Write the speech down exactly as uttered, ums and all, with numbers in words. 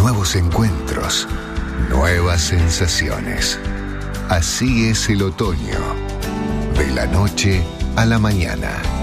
nuevos encuentros, nuevas sensaciones. Así es el otoño, de la noche a la mañana.